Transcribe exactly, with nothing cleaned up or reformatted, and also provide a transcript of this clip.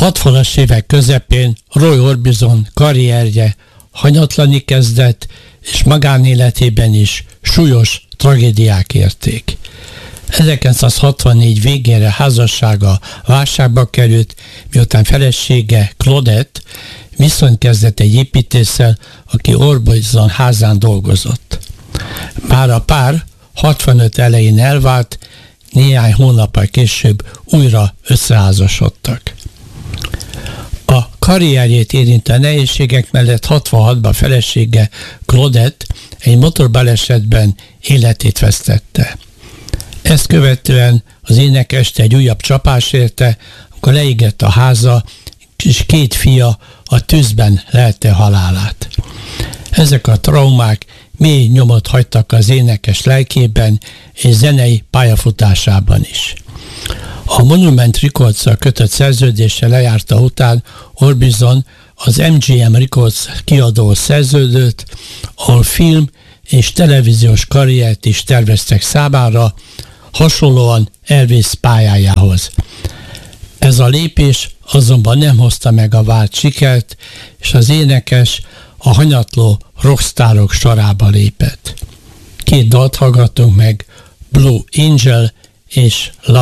hatvanas évek közepén Roy Orbison karrierje hanyatlani kezdett, és magánéletében is súlyos tragédiák érték. ezerkilencszázhatvannégy végére házassága válságba került, miután felesége Claudette viszonyt kezdett egy építéssel, aki Orbison házán dolgozott. Bár a pár hatvanöt elején elvált, néhány hónappal később újra összeházasodtak. A karrierjét érintő nehézségek mellett hatvanhatban felesége Claudette egy motorbalesetben életét vesztette. Ezt követően az énekest egy újabb csapás érte, amikor leégett a háza, és két fia a tűzben lelte halálát. Ezek a traumák mély nyomot hagytak az énekes lelkében és zenei pályafutásában is. A Monument Records-szal kötött szerződése lejárta után Orbison az em gé em Records kiadó szerződött, ahol film és televíziós karriert is terveztek számára, hasonlóan Elvis pályájához. Ez a lépés azonban nem hozta meg a várt sikert, és az énekes a hanyatló rockstárok sorába lépett. Két dalt hallgatunk meg, Blue Angel és Love